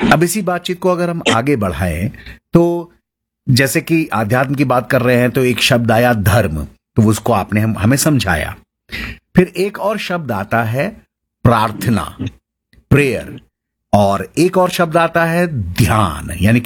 अब इसी बातचीत को अगर हम आगे बढ़ाएं तो जैसे कि आध्यात्म की बात कर रहे हैं तो एक शब्द आया धर्म, तो उसको आपने हमें समझाया। फिर एक और शब्द आता है प्रार्थना, प्रेयर, और एक और शब्द आता है ध्यान, यानी